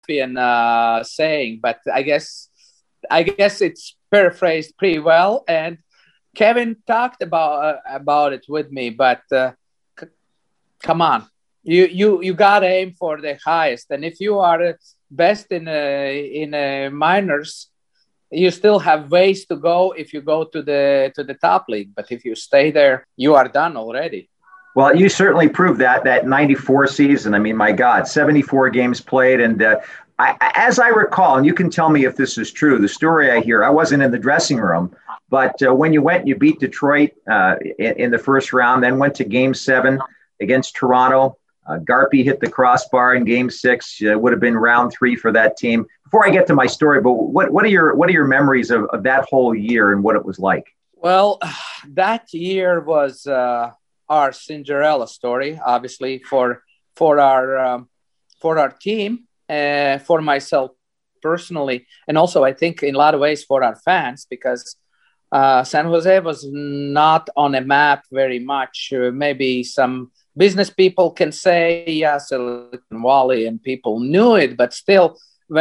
Latvian saying, but I guess it's paraphrased pretty well. And Kevin talked about it with me, but c- come on, you gotta aim for the highest. And if you are best in minors, you still have ways to go if you go to the top league. But if you stay there, you are done already. Well, you certainly proved that 94 season. I mean, my God, 74 games played. And as I recall, and you can tell me if this is true, the story I hear, I wasn't in the dressing room, but when you went, you beat Detroit in the first round, then went to game 7 against Toronto. Garpy hit the crossbar in game 6. Would have been round 3 for that team. Before I get to my story, but what are your memories of that whole year and what it was like? Well, that year was our Cinderella story, obviously for our team, for myself personally, and also I think in a lot of ways for our fans, because San Jose was not on a map very much. Maybe some business people can say, yeah, Silicon Valley, and people knew it, but still,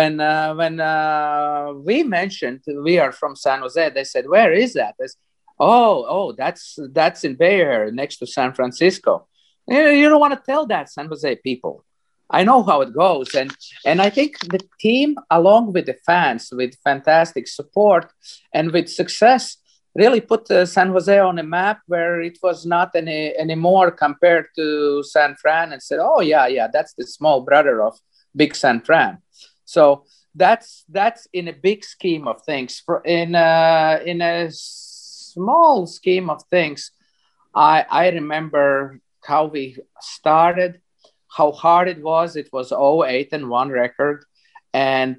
when we mentioned we are from San Jose, they said, "Where is that?" I said, oh, that's in Bay Area, next to San Francisco. You don't want to tell that, San Jose people. I know how it goes, and I think the team, along with the fans, with fantastic support and with success, really put San Jose on a map where it was not anymore compared to San Fran, and said, "Oh yeah, that's the small brother of Big San Fran." So that's in a big scheme of things. In a small scheme of things, I remember how we started, how hard it was. It was 8-1 record, and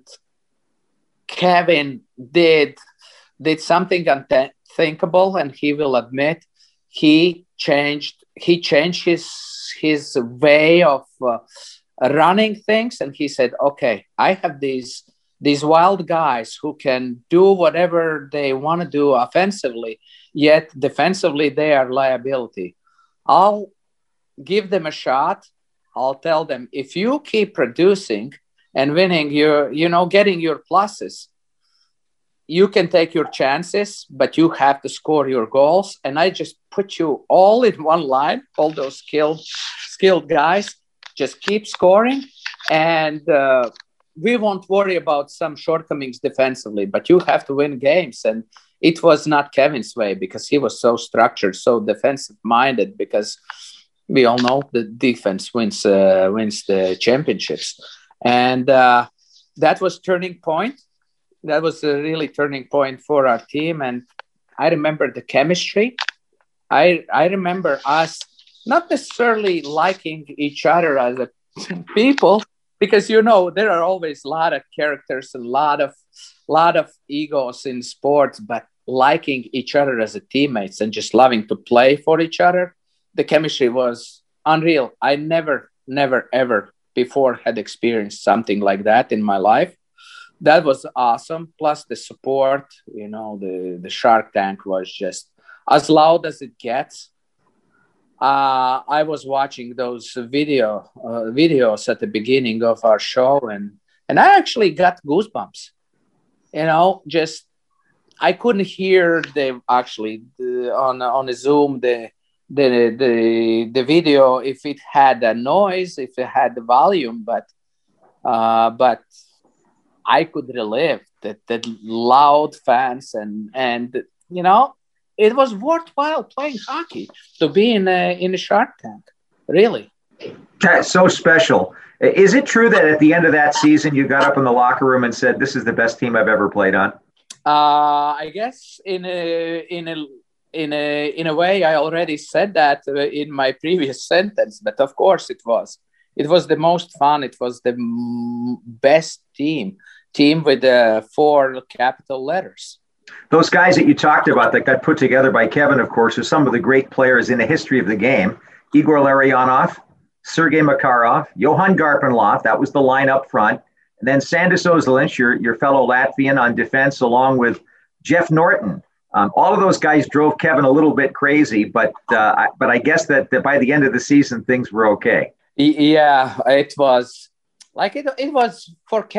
Kevin did something unthinkable, and he will admit he changed his way of running things, and he said, "Okay, I have these wild guys who can do whatever they want to do offensively, yet defensively they are liability. I'll give them a shot. I'll tell them, if you keep producing and winning getting your pluses, you can take your chances, but you have to score your goals. And I just put you all in one line, all those skilled guys, just keep scoring, and we won't worry about some shortcomings defensively, but you have to win games." And it was not Kevin's way, because he was so structured, so defensive minded, because we all know the defense wins the championships. And that was turning point. That was a really turning point for our team. And I remember the chemistry. I remember us not necessarily liking each other as a people, because there are always a lot of characters and a lot of egos in sports, but liking each other as a teammates and just loving to play for each other, the chemistry was unreal. I never ever before had experienced something like that in my life. That was awesome. Plus the support, the Shark Tank was just as loud as it gets. I was watching those videos at the beginning of our show, and I actually got goosebumps. Just I couldn't hear on the Zoom the video if it had a noise, if it had the volume, but I could relive that loud fans, and it was worthwhile playing hockey to be in a Shark Tank. Really. That's so special. Is it true that at the end of that season, you got up in the locker room and said, "This is the best team I've ever played on"? I guess in a way, I already said that in my previous sentence, but of course it was. It was the most fun. It was the best team with 4 capital letters. Those guys that you talked about that got put together by Kevin, of course, are some of the great players in the history of the game. Igor Larionov, Sergei Makarov, Johan Garpenlov, that was the line up front. And then Sandis Ozolinsh, your fellow Latvian on defense, along with Jeff Norton. All of those guys drove Kevin a little bit crazy, but I guess that by the end of the season, things were okay. Yeah, it was. Like it was for